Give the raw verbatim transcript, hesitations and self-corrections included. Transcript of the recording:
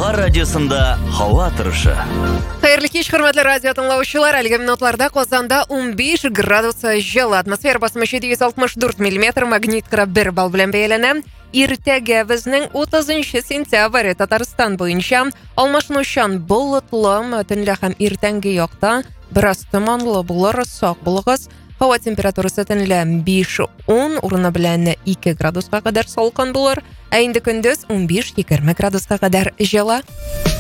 Хабар радиосында һава торышы. Хәерле кич, хөрмәтле радио тыңлаучылар. Әлеге минутларда Казанда ун биш градус җылы, атмосфера басымы җиде йөз алтмыш дүрт миллиметр, магнитка бер балл белән бәяләнә. Иртәгә безнең утызынчы сентябрь Татарстан буенча алмашынучан болытлы, төнлә һәм иртәнге якта бераз томанлы булыр, сак булыгыз. Һава температурасы төнлә биш-ун, урыны белән ике градуска кадәр салкын булыр, ә инде көндез ун биш-егерме градуска кадәр җылы.